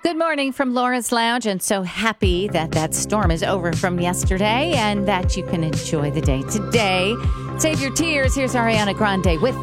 Good morning from Laura's Lounge, and so happy that that storm is over from yesterday and that you can enjoy the day today. Save your tears. Here's Ariana Grande with